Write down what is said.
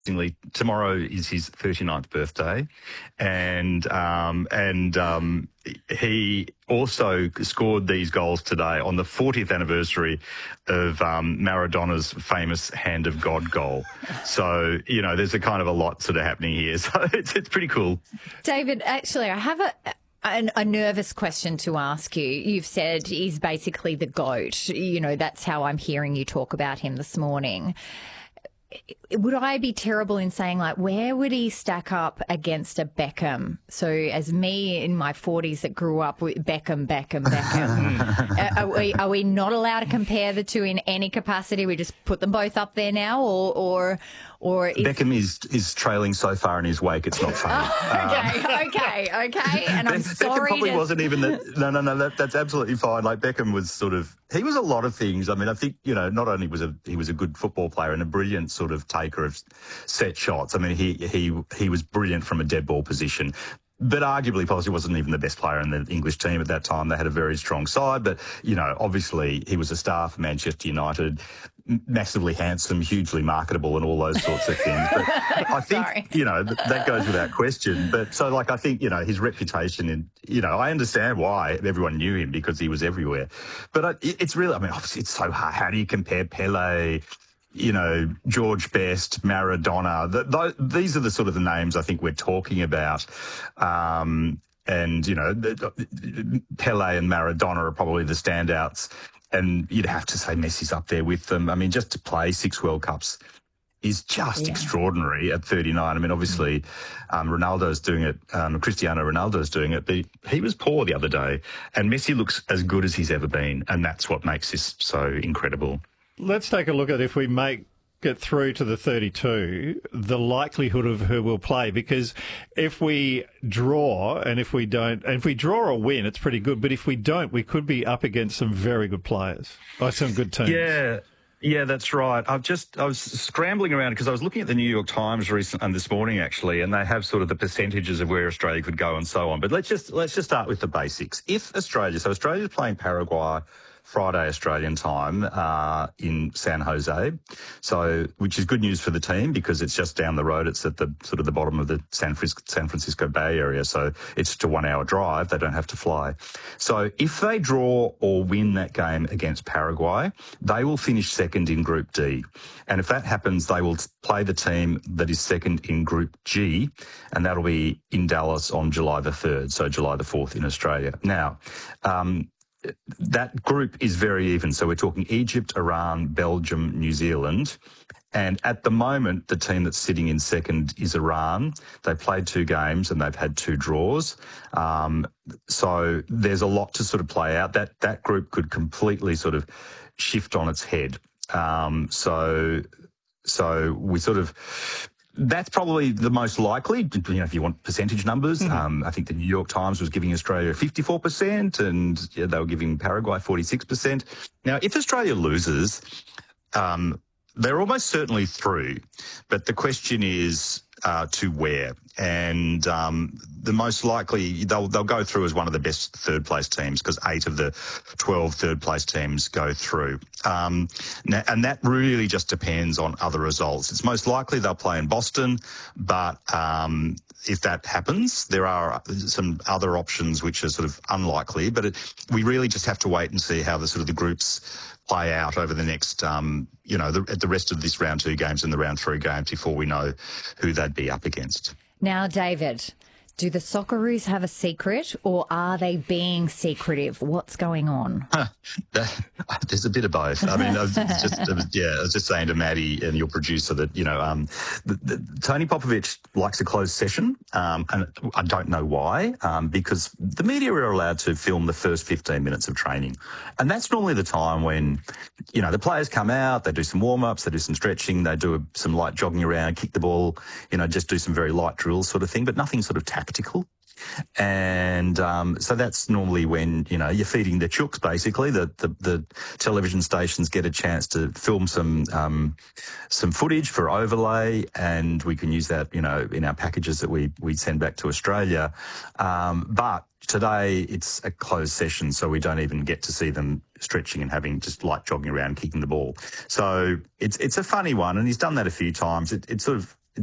tomorrow is his 39th birthday, and he also scored these goals today on the 40th anniversary of Maradona's famous Hand of God goal. So, there's a kind of a lot sort of happening here. So it's pretty cool. David, actually, I have a nervous question to ask you. You've said he's basically the GOAT. That's how I'm hearing you talk about him this morning. Would I be terrible in saying, where would he stack up against a Beckham? So as me in my 40s that grew up with Beckham. Are we not allowed to compare the two in any capacity? We just put them both up there now, or Beckham is trailing so far in his wake, it's not funny. Okay. And I'm sorry. Beckham probably wasn't even No, that's absolutely fine. Beckham was he was a lot of things. I mean, I think, not only was he was a good football player and a brilliant sort of taker of set shots. I mean, he was brilliant from a dead ball position. But arguably, possibly wasn't even the best player in the English team at that time. They had a very strong side. But, obviously he was a star for Manchester United, massively handsome, hugely marketable and all those sorts of things. But I think, that goes without question. But so, I think, his reputation, I understand why everyone knew him because he was everywhere. But it's really, obviously it's so hard. How do you compare Pele, George Best, Maradona? These are the sort of the names I think we're talking about. And, Pele and Maradona are probably the standouts. And you'd have to say Messi's up there with them. I mean, just to play 6 World Cups is just extraordinary at 39. I mean, obviously, Ronaldo's doing it. Cristiano Ronaldo's doing it. But he was poor the other day. And Messi looks as good as he's ever been. And that's what makes this so incredible. Let's take a look at if we make it through to the 32, the likelihood of who will play, because if we draw and if we draw or win, it's pretty good. But if we don't, we could be up against some very good players or some good teams. Yeah, that's right. I was scrambling around because I was looking at the New York Times this morning actually, and they have sort of the percentages of where Australia could go and so on. But let's just start with the basics. If Australia's playing Paraguay Friday Australian time in San Jose, which is good news for the team because it's just down the road. It's at the sort of the bottom of the San Francisco Bay Area, so it's just a 1-hour drive. They don't have to fly. So if they draw or win that game against Paraguay, they will finish second in Group D. And if that happens, they will play the team that is second in Group G, and that'll be in Dallas on July the 3rd, so July the 4th in Australia. Now, that group is very even. So we're talking Egypt, Iran, Belgium, New Zealand. And at the moment, the team that's sitting in second is Iran. They played 2 games and they've had 2 draws. So there's a lot to sort of play out. That group could completely sort of shift on its head. So we sort of... That's probably the most likely, if you want percentage numbers. Mm-hmm. I think the New York Times was giving Australia 54% and they were giving Paraguay 46%. Now, if Australia loses, they're almost certainly through. But the question is to where. And the most likely, they'll go through as one of the best third-place teams because 8 of the 12 third-place teams go through. And that really just depends on other results. It's most likely they'll play in Boston, but if that happens, there are some other options which are sort of unlikely. But we really just have to wait and see how the groups play out over the next, the rest of this round 2 games and the round 3 games before we know who they'd be up against. Now, David, do the Socceroos have a secret or are they being secretive? What's going on? There's a bit of both. I mean, I was just saying to Maddie and your producer that, Tony Popovich likes a closed session, and I don't know why, because the media are allowed to film the first 15 minutes of training. And that's normally the time when, the players come out, they do some warm-ups, they do some stretching, they do some light jogging around, kick the ball, just do some very light drills sort of thing, but nothing sort of tactical. And so that's normally when, you're feeding the chooks, basically. The television stations get a chance to film some footage for overlay, and we can use that, in our packages that we send back to Australia. But today it's a closed session, so we don't even get to see them stretching and having just light jogging around, kicking the ball. So it's a funny one, and he's done that a few times. It sort of